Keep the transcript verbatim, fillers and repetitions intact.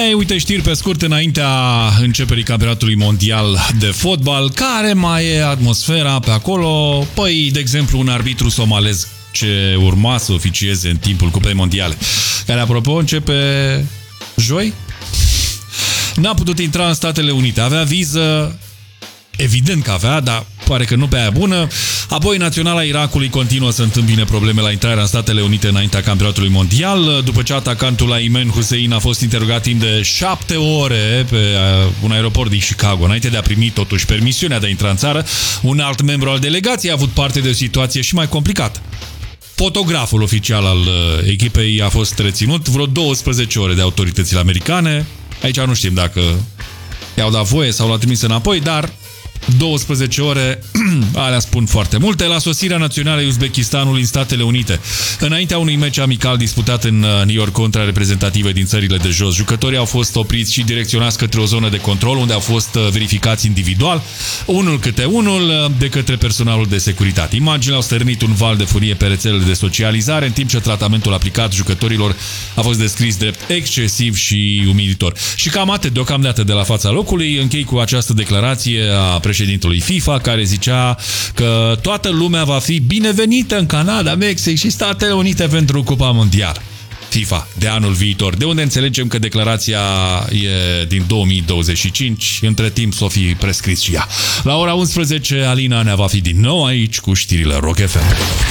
Ei, uite știri pe scurt înaintea începerii campionatului mondial de fotbal. Care mai e atmosfera pe acolo? Păi, de exemplu, un arbitru somalez ce urma să oficieze în timpul Cupei Mondiale, care, apropo, începe joi. N-a putut intra în Statele Unite. Avea viză, evident că avea, dar pare că nu pe aia bună. Apoi, naționala Irakului continuă să întâmpine probleme la intrarea în Statele Unite înaintea campionatului mondial, după ce atacantul Ayman Hussein a fost interogat timp de șapte ore pe un aeroport din Chicago, înainte de a primi totuși permisiunea de a intra în țară. Un alt membru al delegației a avut parte de o situație și mai complicată. Fotograful oficial al echipei a fost reținut vreo douăsprezece ore de autoritățile americane. Aici nu știm dacă i-au dat voie sau l-au trimis înapoi, dar douăsprezece ore, alea spun foarte multe. La sosirea națională Uzbekistanului în Statele Unite, înaintea unui meci amical disputat în New York contra reprezentative din țările de jos, jucătorii au fost opriți și direcționați către o zonă de control unde au fost verificați individual, unul câte unul, de către personalul de securitate. Imaginile au stârnit un val de furie pe rețelele de socializare, în timp ce tratamentul aplicat jucătorilor a fost descris drept excesiv și umilitor. Și cam atât deocamdată de la fața locului. Închei cu această declarație a președintelui FIFA, care zicea că toată lumea va fi binevenită în Canada, Mexic și Statele Unite pentru Cupa Mondială FIFA de anul viitor. De unde înțelegem că declarația e din două mii douăzeci și cinci, între timp s-o fi prescris și ea. La ora unsprezece, Alina Nea va fi din nou aici cu știrile Rock F M.